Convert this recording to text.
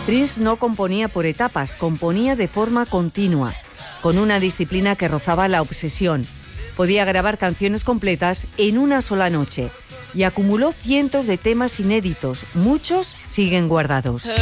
Prince no componía por etapas, componía de forma continua, con una disciplina que rozaba la obsesión. Podía grabar canciones completas en una sola noche y acumuló cientos de temas inéditos. Muchos siguen guardados.